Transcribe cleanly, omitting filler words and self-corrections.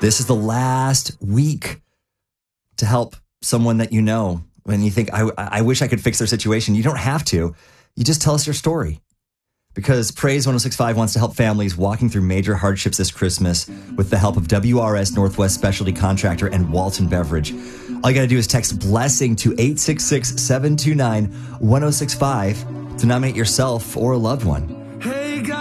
This is the last week to help someone that you know. When you think, I wish I could fix their situation, you don't have to. You just tell us your story. Because Praise 106.5 wants to help families walking through major hardships this Christmas with the help of WRS Northwest Specialty Contractor and Walton Beverage. All you got to do is text BLESSING to 866-729-1065 to nominate yourself or a loved one.